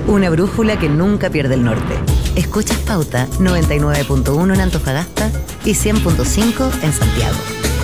Una brújula que nunca pierde el norte. Escuchas Pauta 99.1 en Antofagasta y 100.5 en Santiago.